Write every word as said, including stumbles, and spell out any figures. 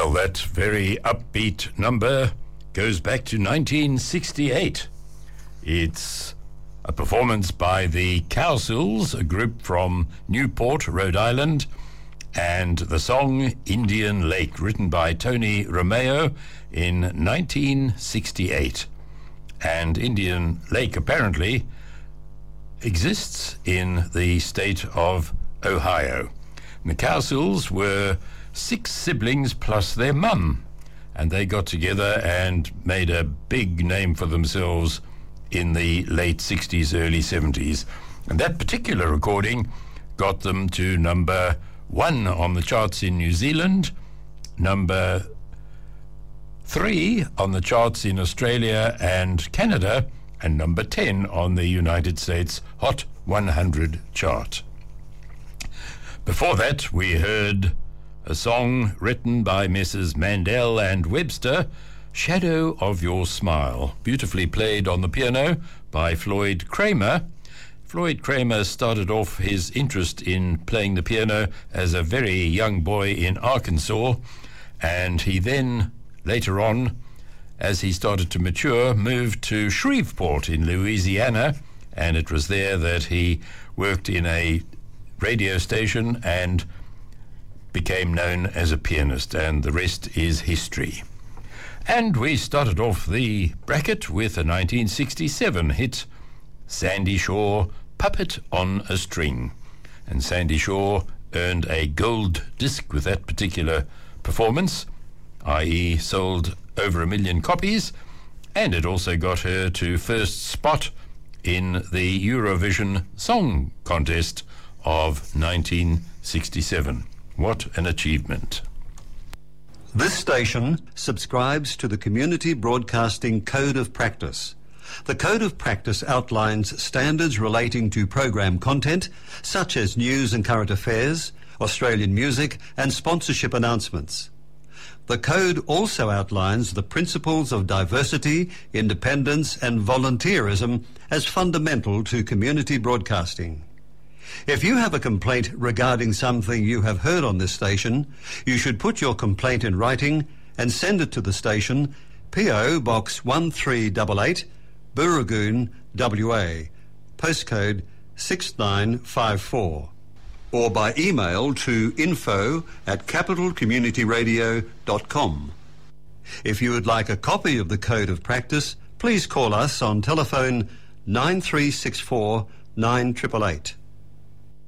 Well, that very upbeat number goes back to nineteen sixty-eight. It's a performance by the Cowsills, a group from Newport, Rhode Island, and the song Indian Lake, written by Tony Romeo in nineteen sixty-eight. And Indian Lake apparently exists in the state of Ohio. And the Cowsills were six siblings plus their mum, and they got together and made a big name for themselves in the late sixties, early seventies. And that particular recording got them to number one on the charts in New Zealand, number three on the charts in Australia and Canada, and number ten on the United States Hot one hundred chart. Before that, we heard a song written by Messrs Mandel and Webster, Shadow of Your Smile, beautifully played on the piano by Floyd Kramer. Floyd Kramer started off his interest in playing the piano as a very young boy in Arkansas, and he then, later on, as he started to mature, moved to Shreveport in Louisiana, and it was there that he worked in a radio station and became known as a pianist, and the rest is history. And we started off the bracket with a nineteen sixty-seven hit, Sandy Shaw, Puppet on a String. And Sandy Shaw earned a gold disc with that particular performance, that is sold over a million copies, and it also got her to first spot in the Eurovision Song Contest of nineteen sixty-seven. What an achievement. This station subscribes to the Community Broadcasting Code of Practice. The Code of Practice outlines standards relating to program content, such as news and current affairs, Australian music, and sponsorship announcements. The Code also outlines the principles of diversity, independence, and volunteerism as fundamental to community broadcasting. If you have a complaint regarding something you have heard on this station, you should put your complaint in writing and send it to the station, P O Box one three eight eight, Booragoon, W A, postcode six nine five four, or by email to info at capital community radio dot com. If you would like a copy of the Code of Practice, please call us on telephone nine three six four nine eight eight eight.